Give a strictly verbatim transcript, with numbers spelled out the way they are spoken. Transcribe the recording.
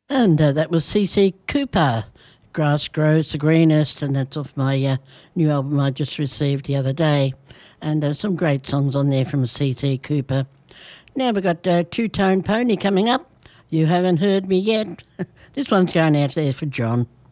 And uh, that was C C Cooper. Grass grows the greenest, and that's off my uh, new album I just received the other day. And uh, some great songs on there from C C Cooper. Now we've got uh, Two Tone Pony coming up. You haven't heard me yet. This one's going out there for John.